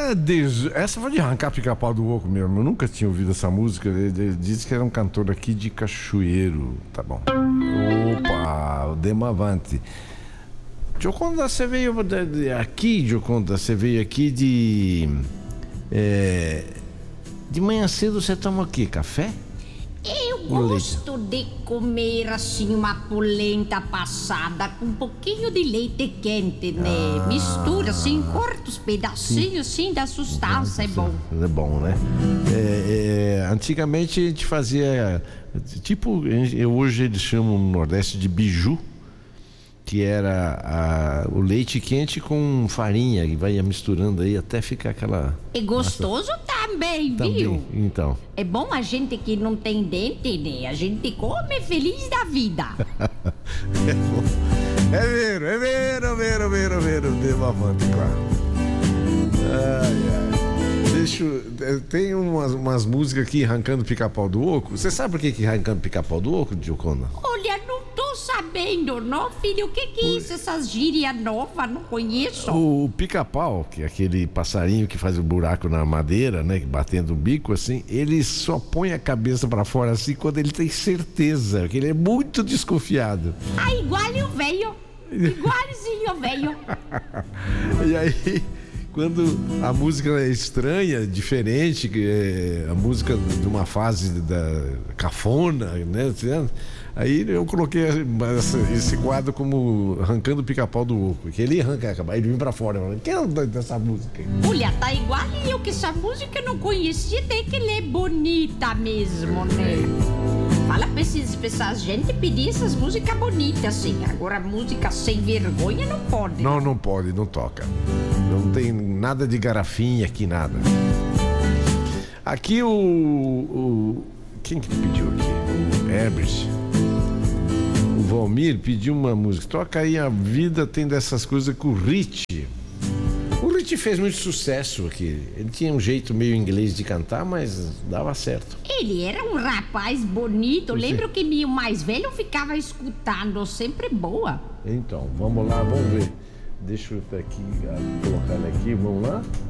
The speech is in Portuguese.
Essa foi de arrancar pica-pau do oco mesmo. Eu nunca tinha ouvido essa música. Ele disse que era um cantor aqui de Cachoeiro. Tá bom. Opa, o Demavante. Gioconda, você veio aqui, Gioconda, você veio aqui de manhã cedo você toma o quê? Café? Eu gosto de comer assim uma polenta passada com um pouquinho de leite quente, né? Mistura assim, corta os pedacinhos assim da sustância, é bom. É bom, né? Antigamente a gente fazia, tipo, hoje eles chamam no Nordeste de biju, que era o leite quente com farinha e vai misturando aí até ficar aquela... É gostoso também, viu? Então. É bom a gente que não tem dente, né? A gente come feliz da vida. É vero. Demavante, claro. Tem umas músicas aqui arrancando pica-pau do oco. Você sabe por que arrancando pica-pau do oco, Gioconda? Olha, não tô sabendo, não, filho. O que é isso? Essas gírias novas, não conheço. O pica-pau, que é aquele passarinho que faz o buraco na madeira, né? Batendo o bico assim, ele só põe a cabeça pra fora assim quando ele tem certeza, que ele é muito desconfiado. Ah, igual o velho. Igualzinho o velho. E aí, quando a música é estranha, diferente, a música de uma fase da cafona, né? Aí eu coloquei esse quadro como arrancando o pica-pau do oco, que ele arranca, ele vem pra fora. Quem é dessa música? Olha, tá igual eu, que essa música eu não conhecia, até que ela é bonita mesmo, né? Fala pra essas gente pedir essas músicas bonitas, assim. Agora, música sem vergonha não pode. Não pode, não toca. Não tem nada de garrafinha aqui, nada. Aqui quem que pediu aqui? O Herbert. O Valmir pediu uma música. Toca aí, A Vida Tem Dessas Coisas, com o Rich. O Rich fez muito sucesso aqui. Ele tinha um jeito meio inglês de cantar, mas dava certo. Ele era um rapaz bonito. Lembro que meu mais velho ficava escutando, sempre boa. Então, vamos lá, vamos ver. Deixa eu aqui, colocar ele aqui, vamos lá.